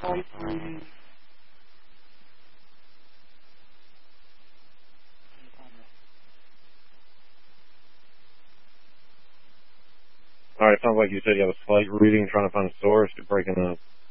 Alright, sounds like you said you have a slight reading, trying to find a source. You're breaking up.